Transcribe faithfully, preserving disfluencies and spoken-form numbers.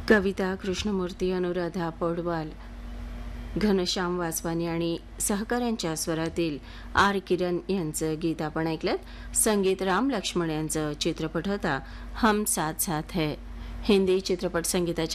कविता कृष्णमूर्ती, अनुराधा पौडवाल, घनश्याम वासवानी आणि सहकाऱ्यांच्या स्वरातील आर किरण यांचं गीत आपण ऐकलं. संगीत राम लक्ष्मण यांचं. चित्रपट होता हम साथ साथ है. हिंदी चित्रपट संगीताच्या